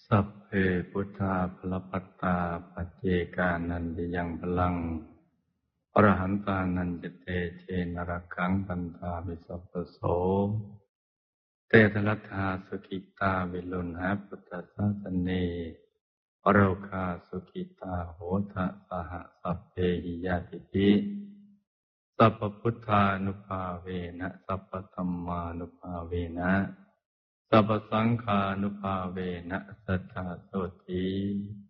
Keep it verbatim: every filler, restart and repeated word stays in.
สัพเพพุทธาภลปัตตาปัจเจกานันติยังพลังอรหันตานันจเตเชนรคังปันธาวิสัพพโสเตทลัทธาสุขิตาวิลุณหะพุทธศาสเนอโรคาสุขิตาโหทะสหสัพเพหิยาติภิสัพพพุทธานุภาเวนะสัพพธัมมานุภาเวนะสัพพสังฆานุภาเวนะสัทธาโสติ